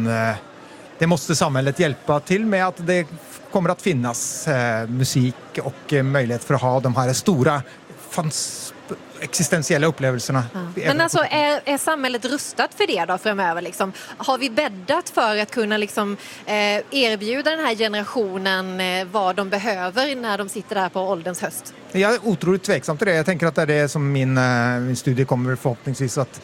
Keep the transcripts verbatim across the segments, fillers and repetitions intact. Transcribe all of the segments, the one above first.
man, det måste samhället hjälpa till med, att det kommer att finnas eh, musik och eh, möjlighet för att ha de här stora fans- existentiella upplevelserna. Ja. Men alltså, är, är samhället rustat för det då framöver? Liksom? Har vi bäddat för att kunna liksom, eh, erbjuda den här generationen eh, vad de behöver när de sitter där på ålderns höst? Jag är otroligt tveksam till det. Jag tänker att det är det som min, eh, min studie kommer förhoppningsvis att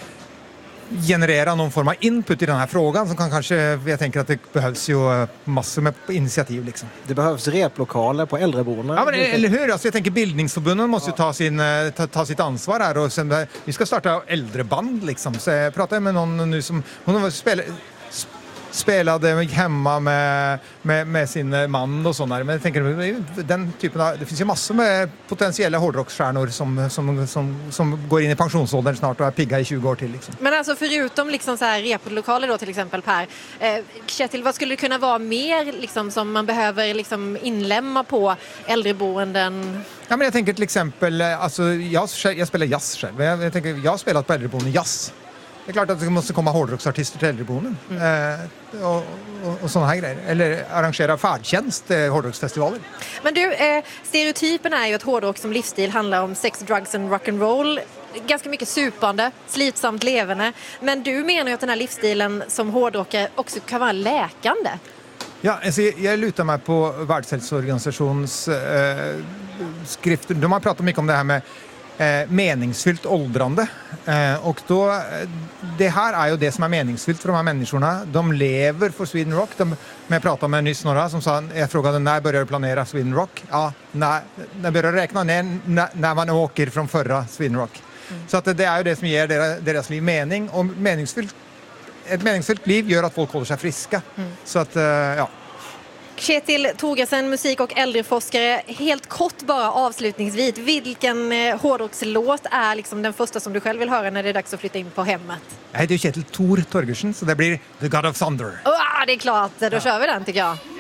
generera någon form av input i den här frågan, som kan kanske, jag tänker att det behövs ju massor med initiativ liksom. Det behövs replokaler på äldreboenden. Ja, men eller hur? Alltså, jag tänker bildningsförbunden måste ju ta, sin, ta, ta sitt ansvar här, och sen, vi ska starta äldreband liksom. Så jag pratade med någon nu som, hon spelade spelade hemma med, med, med sin man och sådär. Men jag tänker, den typen av, det finns ju massor med potentiella hårdrocksstjärnor som, som, som, som går in i pensionsåldern snart och är pigga i tjugo år till. Liksom. Men alltså förutom liksom så här replokaler då till exempel, Per, eh, Kjetil, vad skulle det kunna vara mer liksom, som man behöver liksom, inlämma på äldreboenden? Ja, men jag tänker till exempel, alltså, jag, jag spelar jazz själv. Jag, jag, tänker, jag har spelat på äldreboenden jazz. Det är klart att det måste komma hårdrocksartister till äldreboenden. Mm. Eh, och, och, och sådana här grejer. Eller arrangera färdtjänst, eh, hårdrocksfestivaler. Men du, eh, stereotypen är ju att hårdrock som livsstil handlar om sex, drugs and rock'n'roll. Ganska mycket supande, slitsamt levande. Men du menar ju att den här livsstilen som hårdrockare också kan vara läkande. Ja, alltså, jag lutar mig på Världshälsoorganisations eh, skrifter. De har pratat mycket om det här med Eh, meningsfyllt åldrande. Eh, och då, det här är ju det som är meningsfyllt för de här människorna. De lever för Sweden Rock. De, jag pratade med nyss några som sa, jag frågade när börjar du planera Sweden Rock? Ja, när, när börjar du räkna ner när, när man åker från förra Sweden Rock. Mm. Så att det, det är ju det som ger deras, deras liv mening. Och meningsfyllt, ett meningsfyllt liv gör att folk håller sig friska. Mm. Så att, eh, ja. Kjetil Thorgersen, musik- och äldreforskare. Helt kort bara avslutningsvis, vilken eh, hårdrockslåt är liksom den första som du själv vill höra när det är dags att flytta in på hemmet? Jag heter ju Kjetil Thor Torgersen, så det blir The God of Thunder. Oh, det är klart, då ja. kör vi den tycker jag.